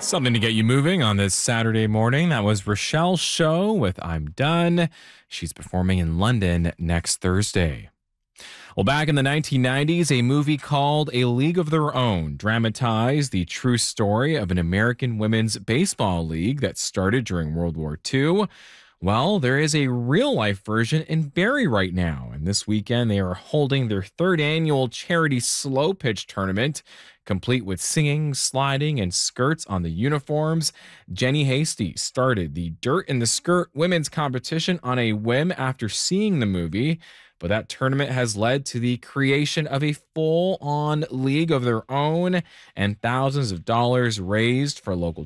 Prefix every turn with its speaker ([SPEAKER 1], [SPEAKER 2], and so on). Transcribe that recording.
[SPEAKER 1] Something to get you moving on this Saturday morning. That was Rochelle Show with I'm Done. She's performing in London next Thursday. Well, back in the 1990s, a movie called A League of Their Own dramatized the true story of an American women's baseball league that started during World War II. Well, there is a real life version in Barrie right now, and this weekend they are holding their third annual charity slow pitch tournament, complete with singing, sliding, and skirts on the uniforms. Jenny Hasty started the Dirt in the Skirt women's competition on a whim after seeing the movie. But that tournament has led to the creation of a full on league of their own and thousands of dollars raised for local